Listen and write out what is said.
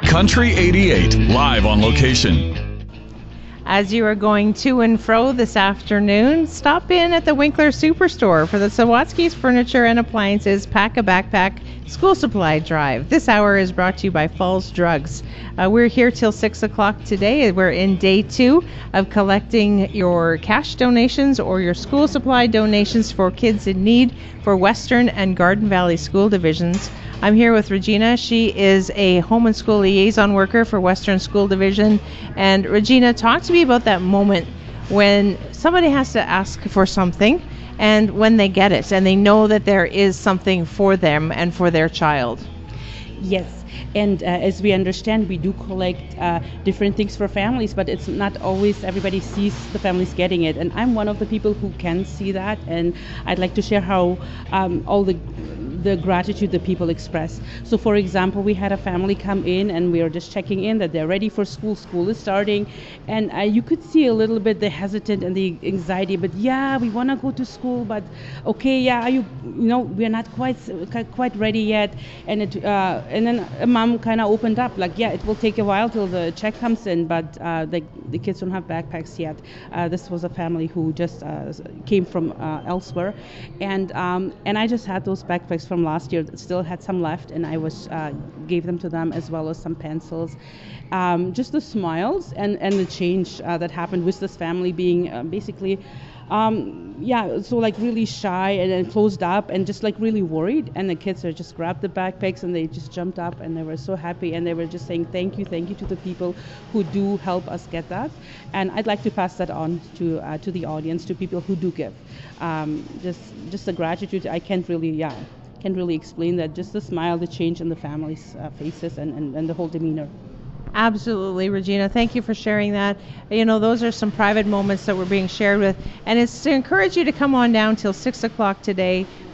Country 88, live on location. As you are going to and fro this afternoon, stop in at the Winkler Superstore for the Sawatsky's Furniture and Appliances Pack a Backpack School Supply Drive. This hour is brought to you by Falls Drugs. We're here till 6 o'clock today. We're in day 2 of collecting your cash donations or your school supply donations for kids in need for Western and Garden Valley School Divisions. I'm here with Regina. She is a home and school liaison worker for Western School Division. And Regina, talk to me about that moment when somebody has to ask for something and when they get it and they know that there is something for them and for their child. Yes, and as we understand, we do collect different things for families, but it's not always everybody sees the families getting it. And I'm one of the people who can see that, and I'd like to share how all the gratitude that people express. So for example, we had a family come in and we were just checking in that they're ready for school. School is starting, and you could see a little bit the hesitant and the anxiety, but yeah, we want to go to school, but okay, yeah, we're not quite ready yet. And and then a mom kind of opened up like, yeah, it will take a while till the check comes in, but the kids don't have backpacks yet. This was a family who just came from elsewhere, and I just had those backpacks from last year, still had some left, and I gave them to them, as well as some pencils. Just the smiles and the change that happened with this family being basically so like really shy and then closed up and just like really worried, and the kids are just grabbed the backpacks and they just jumped up and they were so happy, and they were just saying thank you to the people who do help us get that. And I'd like to pass that on to the audience, to people who do give. Just the gratitude, I can't really explain that. Just the smile, the change in the families' faces and the whole demeanor. Absolutely, Regina. Thank you for sharing that. Those are some private moments that were being shared with, and it's to encourage you to come on down till 6 o'clock today